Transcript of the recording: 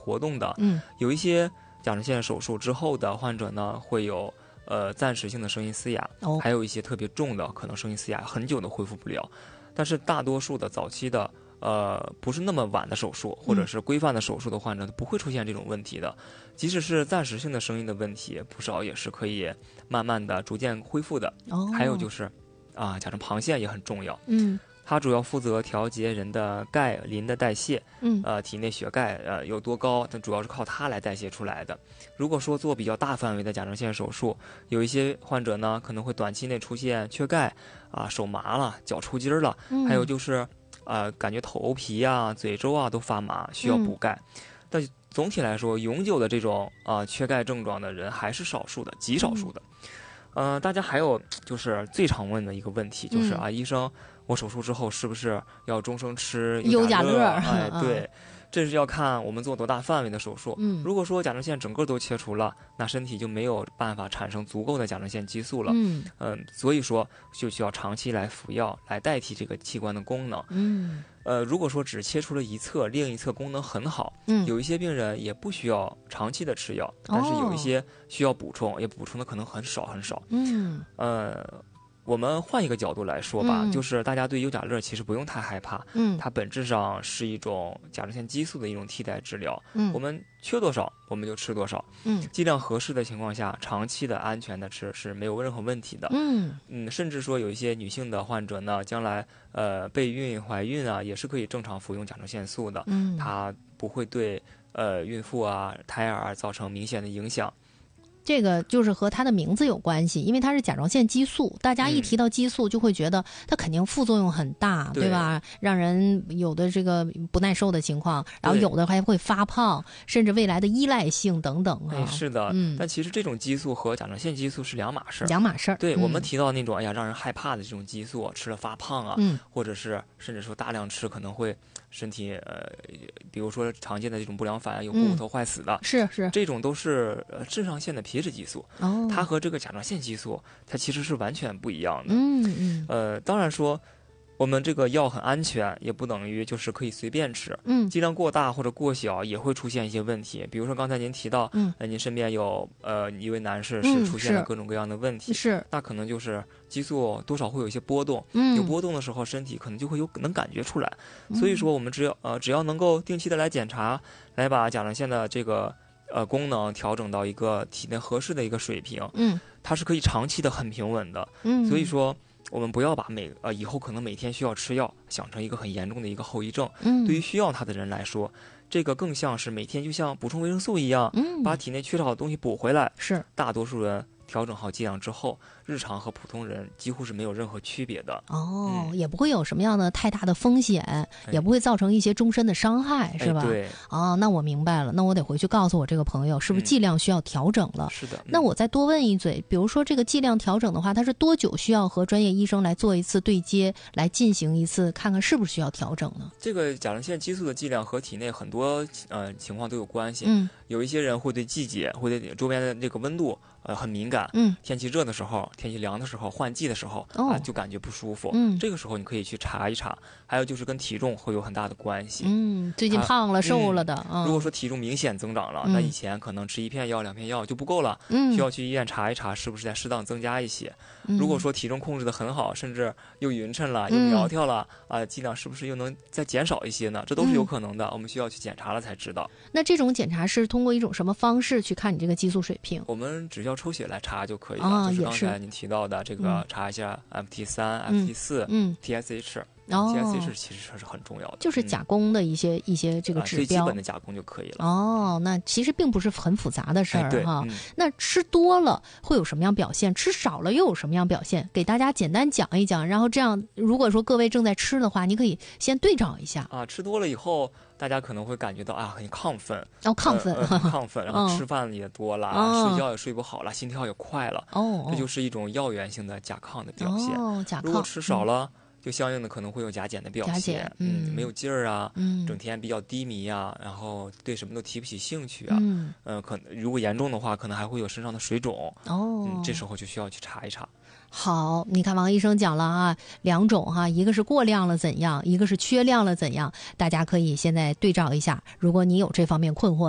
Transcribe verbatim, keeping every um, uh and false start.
活动的。 嗯， 有一些甲状腺手术之后的患者呢，会有呃暂时性的声音嘶哑， 哦， 还有一些特别重的，可能声音嘶哑很久都恢复不了。但是大多数的早期的呃不是那么晚的手术，或者是规范的手术的患者，不会出现这种问题的。即使是暂时性的声音的问题，不少也是可以慢慢的逐渐恢复的。 哦， 还有就是啊，甲状旁腺也很重要。 嗯。 它主要负责调节人的钙磷的代谢， 嗯， 呃，体内血钙呃有多高，它主要是靠它来代谢出来的。如果说做比较大范围的甲状腺手术，有一些患者呢可能会短期内出现缺钙啊、手麻了、脚抽筋了， 嗯、 还有就是呃感觉头皮啊、嘴周啊都发麻，需要补钙。嗯、但总体来说，永久的这种啊、呃、缺钙症状的人还是少数的，极少数的。嗯、呃，大家还有就是最常问的一个问题就是、嗯、啊，医生。我手术之后是不是要终生吃优甲乐？ 哎，对，这是要看我们做多大范围的手术。 嗯， 如果说甲状腺整个都切除了，那身体就没有办法产生足够的甲状腺激素了。 嗯嗯、呃，所以说就需要长期来服药来代替这个器官的功能。 嗯， 呃，如果说只切除了一侧，另一侧功能很好， 嗯， 有一些病人也不需要长期的吃药，但是有一些需要补充，哦、也补充的可能很少很少。 嗯， 呃。我们换一个角度来说吧， 嗯、 就是大家对优甲乐其实不用太害怕， 嗯， 它本质上是一种甲状腺激素的一种替代治疗， 嗯， 我们缺多少我们就吃多少， 嗯， 剂量合适的情况下，长期的安全的吃是没有任何问题的， 嗯嗯，甚至说有一些女性的患者呢，将来呃备孕、怀孕啊，也是可以正常服用甲状腺素的， 嗯， 它不会对呃孕妇啊、胎儿造成明显的影响。 这个就是和它的名字有关系，因为它是甲状腺激素，大家一提到激素就会觉得它肯定副作用很大，嗯、对吧？让人有的这个不耐受的情况，然后有的还会发胖，甚至未来的依赖性等等啊。 哎，是的， 嗯， 但其实这种激素和甲状腺激素是两码事， 两码事儿。 对、 嗯、 我们提到那种哎呀让人害怕的这种激素，吃了发胖啊， 嗯， 或者是甚至说大量吃可能会身体呃，比如说常见的这种不良反应，有骨头坏死的， 嗯、是是， 这种都是呃肾上腺的皮质激素。 哦， 它和这个甲状腺激素，它其实是完全不一样的。 嗯嗯。 呃，当然说，我们这个药很安全，也不等于就是可以随便吃。 嗯。 剂量过大或者过小也会出现一些问题，比如说刚才您提到， 嗯， 呃，您身边有呃一位男士是出现了各种各样的问题， 嗯、是， 那可能就是激素多少会有一些波动。 嗯。 有波动的时候，身体可能就会有能感觉出来。嗯、所以说，我们只要呃只要能够定期的来检查，来把甲状腺的这个。呃，功能调整到一个体内合适的一个水平， 嗯， 它是可以长期的很平稳的， 嗯， 所以说我们不要把每呃以后可能每天需要吃药想成一个很严重的一个后遗症， 嗯， 对于需要它的人来说，这个更像是每天就像补充维生素一样， 嗯， 把体内缺少的东西补回来， 是大多数人。调整好剂量之后，日常和普通人几乎是没有任何区别的哦、 嗯， 也不会有什么样的太大的风险，哎、也不会造成一些终身的伤害，是吧？ 哎、对， 哦，那我明白了，那我得回去告诉我这个朋友，是不是剂量需要调整了？ 嗯、是的、嗯。 那我再多问一嘴，比如说这个剂量调整的话，它是多久需要和专业医生来做一次对接，来进行一次，看看是不是需要调整呢？ 这个甲状腺激素的剂量和体内很多呃情况都有关系。 嗯， 有一些人会对季节，会对周边的这个温度呃很敏感。 嗯， 天气热的时候，天气凉的时候，换季的时候、 哦、 啊，就感觉不舒服。 嗯， 这个时候你可以去查一查。还有就是跟体重会有很大的关系。 嗯，最近胖了、瘦了的、 嗯。如果说体重明显增长了、 嗯， 那以前可能吃一片药、两片药就不够了。 嗯， 需要去医院查一查，是不是再适当增加一些。 嗯、 如果说体重控制得很好，甚至又匀称了，又苗条了，啊、嗯，剂量是不是又能再减少一些呢？这都是有可能的。嗯、我们需要去检查了才知道。 那这种检查是通过一种什么方式去看你这个激素水平？ 我们只需要抽血来查就可以了。 哦、 就是刚才您提到的这个，查一下 F T 三、 嗯、 F T 四、 嗯、 T S H。 哦 T S H 其实是很重要的， 就是甲功的一些、嗯、一些这个指标、啊， 最基本的甲功就可以了。 哦，那其实并不是很复杂的事儿、 哎、 哈、 嗯。 那吃多了会有什么样表现？吃少了又有什么样表现？给大家简单讲一讲，然后这样，如果说各位正在吃的话，你可以先对照一下啊。吃多了以后，大家可能会感觉到啊很亢奋， 哦，亢奋， 呃呃、亢奋，然后吃饭也多了、 哦， 睡觉也睡不好了，心跳也快了。 哦， 这就是一种药源性的甲亢的表现。 哦，甲亢。 如果吃少了。嗯，就相应的可能会有甲减的表现， 嗯， 没有劲儿啊， 嗯， 整天比较低迷啊，然后对什么都提不起兴趣啊， 嗯， 呃，可能如果严重的话，可能还会有身上的水肿， 哦， 嗯，这时候就需要去查一查。 好，你看王医生讲了啊，两种哈，一个是过量了怎样，一个是缺量了怎样，大家可以现在对照一下，如果你有这方面困惑。